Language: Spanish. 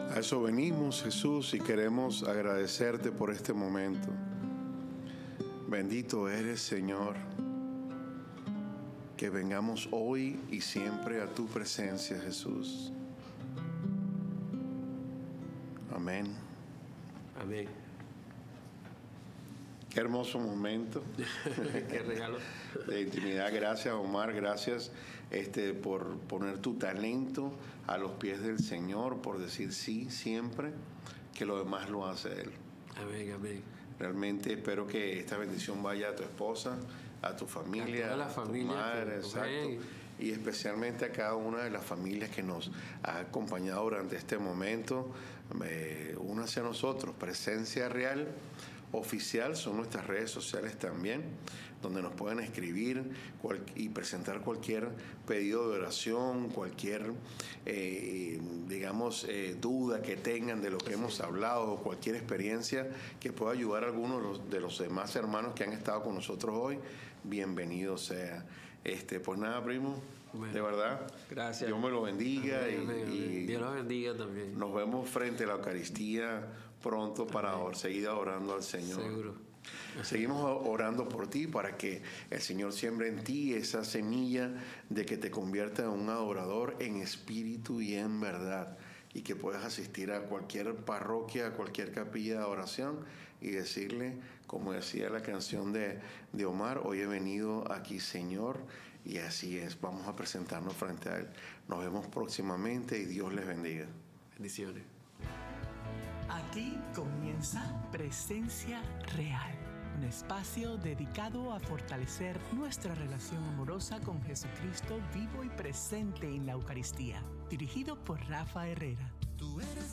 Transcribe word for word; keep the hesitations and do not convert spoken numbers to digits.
A eso venimos, Jesús, y queremos agradecerte por este momento. Bendito eres, Señor, que vengamos hoy y siempre a tu presencia, Jesús. Amén. Amén. Qué hermoso momento. Qué regalo de intimidad. Gracias, Omar. Gracias este, por poner tu talento a los pies del Señor, por decir sí siempre, que lo demás lo hace Él. Amén, amén. Realmente espero que esta bendición vaya a tu esposa, a tu familia, a, toda la a tu familia, madre, que, exacto, amén. Y especialmente a cada una de las familias que nos ha acompañado durante este momento. Eh, únase a nosotros. Presencia Real Oficial son nuestras redes sociales también, donde nos pueden escribir cual, y presentar cualquier pedido de oración, cualquier, eh, digamos, eh, duda que tengan de lo que hemos hablado, cualquier experiencia que pueda ayudar a algunos de los, de los demás hermanos que han estado con nosotros hoy. Bienvenido sea. Este, pues nada, primo, bueno, de verdad, gracias. Dios me lo bendiga. Amén, y, amén, amén. y Dios lo bendiga también. Nos vemos frente a la Eucaristía pronto para amén. Seguir adorando al Señor. Seguro. Seguimos orando por ti para que el Señor siembre en ti esa semilla de que te convierta en un adorador en espíritu y en verdad, y que puedas asistir a cualquier parroquia, a cualquier capilla de oración y decirle, como decía la canción de, de Omar, hoy he venido aquí, Señor, y así es, vamos a presentarnos frente a Él. Nos vemos próximamente y Dios les bendiga. Bendiciones. Aquí comienza Presencia Real, un espacio dedicado a fortalecer nuestra relación amorosa con Jesucristo vivo y presente en la Eucaristía, dirigido por Rafa Herrera.